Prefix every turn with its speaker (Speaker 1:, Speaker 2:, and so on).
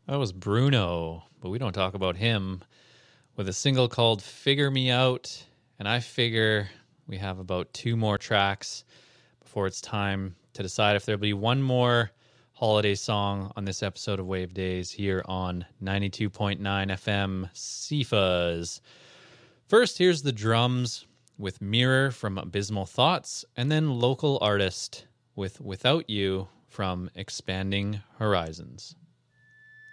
Speaker 1: That was Bruno, but we don't talk about him with a single called Figure Me Out. And I figure we have about 2 more tracks before it's time to decide if there'll be one more holiday song on this episode of Wave Days here on 92.9 FM CFuzz. First, here's the drums with Mirror from Abysmal Thoughts, and then local artist with Without You from Expanding Horizons.